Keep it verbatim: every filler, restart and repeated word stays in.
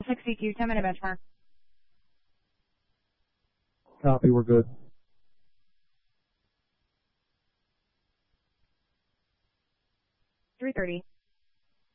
sixty-two, ten minute benchmark. Copy, we're good. three thirty.